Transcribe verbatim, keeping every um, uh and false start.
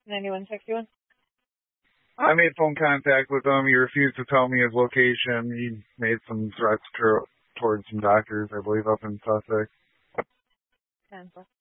ninety-one sixty-one. I made phone contact with him. He refused to tell me his location. He made some threats to, towards some doctors, I believe, up in Sussex. Cancel.